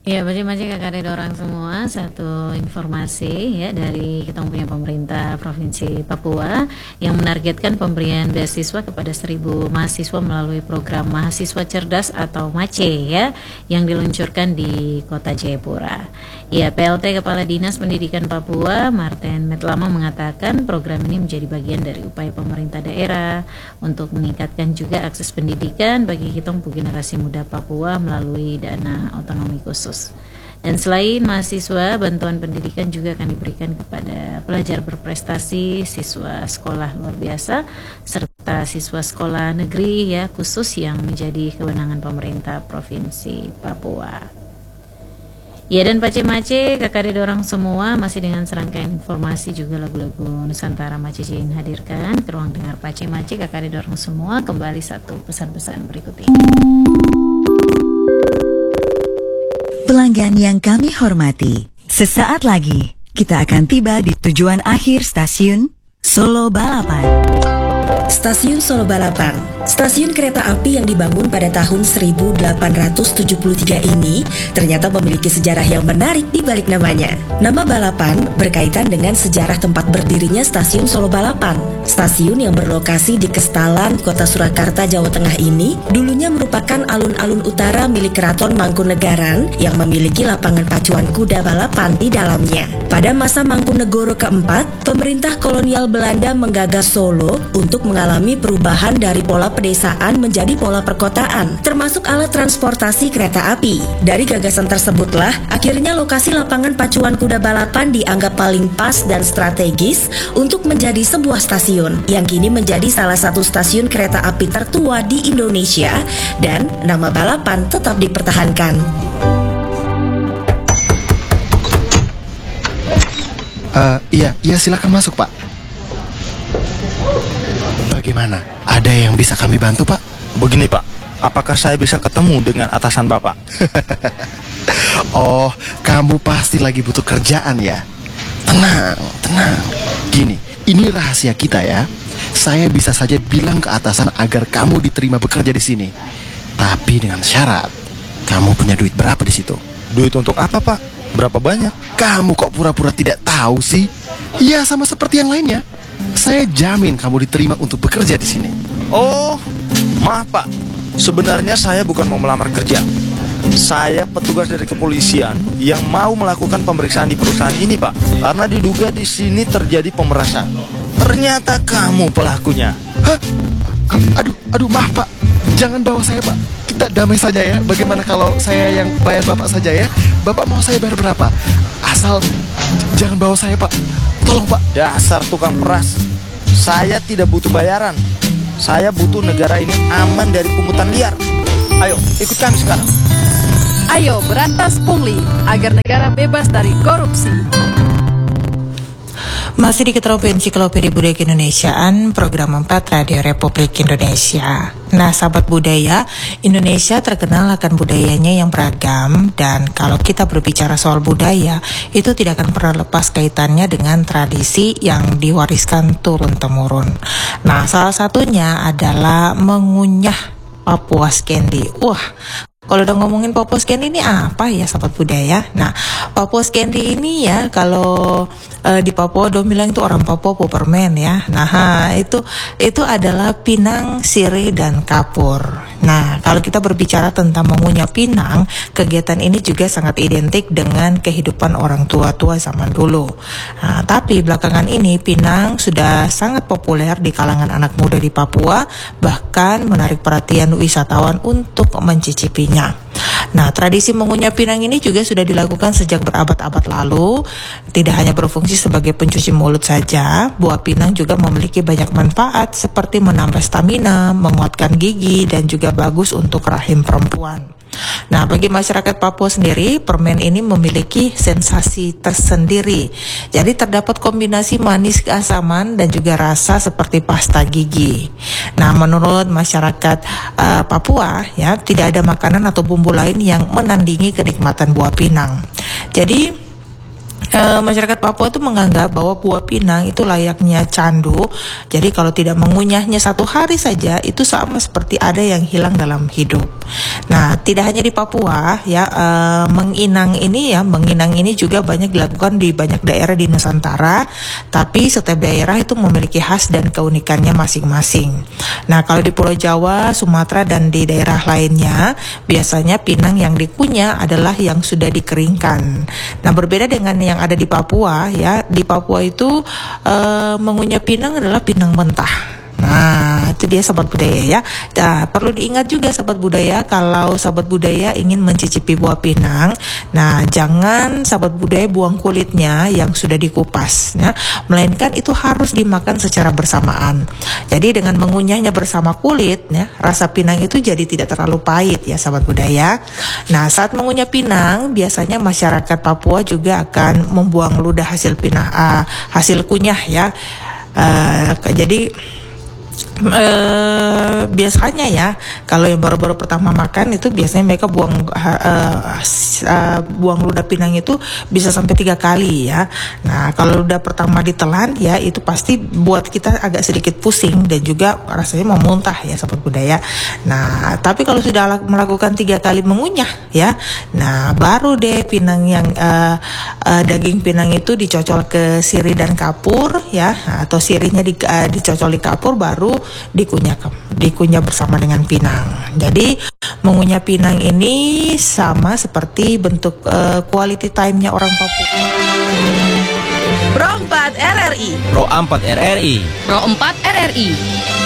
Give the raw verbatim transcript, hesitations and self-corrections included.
Ya, macam-macam kakak dorang semua. Satu informasi ya dari kita punya pemerintah Provinsi Papua yang menargetkan pemberian beasiswa kepada seribu mahasiswa melalui program Mahasiswa Cerdas atau MACE ya yang diluncurkan di Kota Jayapura. Ya, P L T Kepala Dinas Pendidikan Papua Martin Metlama mengatakan program ini menjadi bagian dari upaya pemerintah daerah untuk meningkatkan juga akses pendidikan bagi hitung generasi muda Papua melalui dana otonomi khusus. Dan selain mahasiswa, bantuan pendidikan juga akan diberikan kepada pelajar berprestasi, siswa sekolah luar biasa, serta siswa sekolah negeri ya khusus yang menjadi kewenangan pemerintah Provinsi Papua. Ya, dan Pace-Mace, kakak dorang semua masih dengan serangkaian informasi juga lagu-lagu Nusantara Mace Jain hadirkan ke ruang dengar Pace-Mace, kakak dorang semua. Kembali satu pesan-pesan berikut ini. Pelanggan yang kami hormati, sesaat lagi kita akan tiba di tujuan akhir stasiun Solo Balapan. Stasiun Solo Balapan, stasiun kereta api yang dibangun pada tahun seribu delapan ratus tujuh puluh tiga ini ternyata memiliki sejarah yang menarik di balik namanya. Nama Balapan berkaitan dengan sejarah tempat berdirinya stasiun Solo Balapan. Stasiun yang berlokasi di Kestalan, Kota Surakarta, Jawa Tengah ini dulunya merupakan alun-alun utara milik Keraton Mangkunegaran yang memiliki lapangan pacuan kuda balapan di dalamnya. Pada masa Mangkunegoro keempat, pemerintah kolonial Belanda menggagas Solo untuk mengalami perubahan dari pola pedesaan menjadi pola perkotaan, termasuk alat transportasi kereta api. Dari gagasan tersebutlah, akhirnya lokasi lapangan pacuan kuda balapan dianggap paling pas dan strategis untuk menjadi sebuah stasiun, yang kini menjadi salah satu stasiun kereta api tertua di Indonesia, dan nama Balapan tetap dipertahankan. Uh, iya, iya silakan masuk Pak. Bagaimana? Ada yang bisa kami bantu Pak? Begini Pak, apakah saya bisa ketemu dengan atasan Bapak? Oh, kamu pasti lagi butuh kerjaan ya? Tenang, tenang. Gini, ini rahasia kita ya. Saya bisa saja bilang ke atasan agar kamu diterima bekerja di sini. Tapi dengan syarat, kamu punya duit berapa di situ? Duit untuk apa Pak? Berapa banyak? Kamu kok pura-pura tidak tahu sih? Ya sama seperti yang lainnya. Saya jamin kamu diterima untuk bekerja di sini. Oh, maaf Pak. Sebenarnya saya bukan mau melamar kerja. Saya petugas dari kepolisian yang mau melakukan pemeriksaan di perusahaan ini Pak, karena diduga di sini terjadi pemerasan. Ternyata kamu pelakunya. Hah? Aduh, aduh maaf Pak. Jangan bawa saya Pak. Kita damai saja ya. Bagaimana kalau saya yang bayar Bapak saja ya? Bapak mau saya bayar berapa? Asal jangan bawa saya Pak. Tolong Pak. Dasar tukang peras. Saya tidak butuh bayaran. Saya butuh negara ini aman dari pungutan liar. Ayo, ikut kami sekarang. Ayo berantas pungli agar negara bebas dari korupsi. Masih di Ketero Ensiklopedia Budaya Keindonesiaan, program empat Radio Republik Indonesia. Nah, sahabat budaya, Indonesia terkenal akan budayanya yang beragam, dan kalau kita berbicara soal budaya, itu tidak akan pernah lepas kaitannya dengan tradisi yang diwariskan turun-temurun. Nah, salah satunya adalah mengunyah Papuas Candy. Wah, kalau udah ngomongin Papuas Candy ini apa ya sahabat budaya? Nah, Papuas Candy ini ya kalau uh, di Papua dong bilang itu orang Papua Popermen ya. Nah, itu itu adalah pinang, sirih, dan kapur. Nah, kalau kita berbicara tentang mengunyah pinang, kegiatan ini juga sangat identik dengan kehidupan orang tua-tua zaman dulu. Nah, tapi belakangan ini pinang sudah sangat populer di kalangan anak muda di Papua, bahkan menarik perhatian wisatawan untuk mencicipinya. Nah, tradisi mengunyah pinang ini juga sudah dilakukan sejak berabad-abad lalu. Tidak hanya berfungsi sebagai pencuci mulut saja, buah pinang juga memiliki banyak manfaat seperti menambah stamina, menguatkan gigi, dan juga bagus untuk rahim perempuan. Nah, bagi masyarakat Papua sendiri, permen ini memiliki sensasi tersendiri. Jadi terdapat kombinasi manis keasaman dan juga rasa seperti pasta gigi. Nah, menurut masyarakat uh, Papua, ya tidak ada makanan atau bumbu lain yang menandingi kenikmatan buah pinang. Jadi E, masyarakat Papua itu menganggap bahwa buah pinang itu layaknya candu. Jadi kalau tidak mengunyahnya satu hari saja itu sama seperti ada yang hilang dalam hidup. Nah, tidak hanya di Papua ya, e, menginang ini ya, menginang ini juga banyak dilakukan di banyak daerah di Nusantara. Tapi setiap daerah itu memiliki khas dan keunikannya masing-masing. Nah, kalau di Pulau Jawa, Sumatera dan di daerah lainnya, biasanya pinang yang dikunyah adalah yang sudah dikeringkan. Nah, berbeda dengan yang ada di Papua ya, di Papua itu e, mengunyah pinang adalah pinang mentah. Nah, itu dia sahabat budaya ya. Nah, perlu diingat juga sahabat budaya, kalau sahabat budaya ingin mencicipi buah pinang, nah jangan sahabat budaya buang kulitnya yang sudah dikupas ya, melainkan itu harus dimakan secara bersamaan. Jadi dengan mengunyahnya bersama kulit ya, rasa pinang itu jadi tidak terlalu pahit ya sahabat budaya. Nah, saat mengunyah pinang, biasanya masyarakat Papua juga akan membuang ludah hasil pinang, uh, hasil kunyah ya. Uh, jadi Uh, biasanya ya, kalau yang baru-baru pertama makan itu biasanya mereka buang uh, uh, buang ludah pinang itu bisa sampai tiga kali ya. Nah, kalau ludah pertama ditelan ya, itu pasti buat kita agak sedikit pusing dan juga rasanya mau muntah ya sahabat budaya. Nah, tapi kalau sudah melakukan tiga kali mengunyah ya, nah baru deh pinang yang uh, uh, daging pinang itu dicocol ke sirih dan kapur ya, atau sirihnya di, uh, dicocol di kapur, baru dikunyah dikunyah bersama dengan pinang. Jadi mengunyah pinang ini sama seperti bentuk uh, quality time-nya orang Papua. Pro empat R R I. Pro empat R R I. Pro empat R R I.